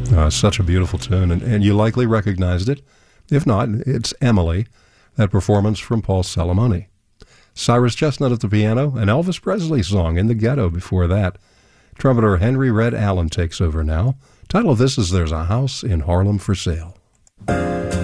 Such a beautiful tune, and you likely recognized it. If not, it's Emily, that performance from Paul Salamoni. Cyrus Chestnut at the piano, an Elvis Presley song, In the Ghetto before that. Trumpeter Henry Red Allen takes over now. Title of this is There's a House in Harlem for Sale.